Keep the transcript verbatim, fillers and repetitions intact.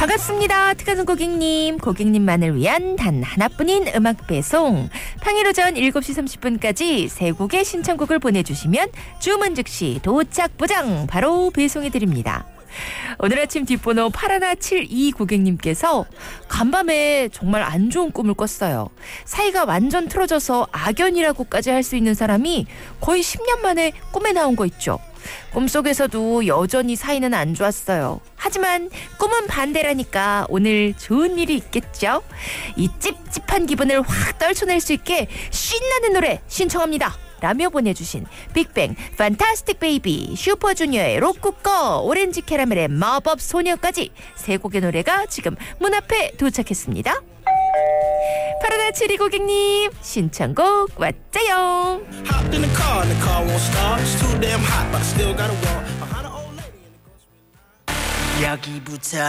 반갑습니다. 특가는 고객님, 고객님만을 위한 단 하나뿐인 음악 배송. 평일 오전 일곱 시 삼십 분까지 세 곡의 신청곡을 보내주시면 주문 즉시 도착 보장 바로 배송해드립니다. 오늘 아침 뒷번호 팔일칠이 고객님께서 간밤에 정말 안 좋은 꿈을 꿨어요. 사이가 완전 틀어져서 악연이라고까지 할 수 있는 사람이 거의 십 년 만에 꿈에 나온 거 있죠. 꿈속에서도 여전히 사이는 안 좋았어요. 하지만 꿈은 반대라니까 오늘 좋은 일이 있겠죠. 이 찝찝한 기분을 확 떨쳐낼 수 있게 신나는 노래 신청합니다 라며 보내주신 빅뱅 판타스틱 베이비, 슈퍼주니어의 로쿠꺼, 오렌지 캐러멜의 마법 소녀까지 세 곡의 노래가 지금 문 앞에 도착했습니다. 팔일칠이 고객님 신청곡 왔자요. 여기부터